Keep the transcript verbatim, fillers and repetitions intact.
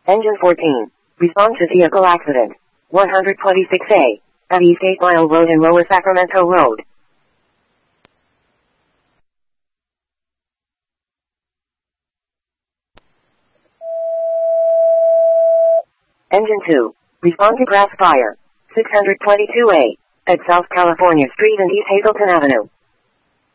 Engine fourteen. Respond to vehicle accident. one twenty-six A. At East eight Mile Road and Lower Sacramento Road. Engine two. Respond to grass fire. six twenty-two A. At South California Street and East Hazleton Avenue.